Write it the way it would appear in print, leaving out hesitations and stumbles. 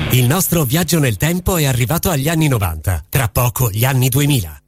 Il nostro viaggio nel tempo è arrivato agli anni 90, tra poco gli anni 2000.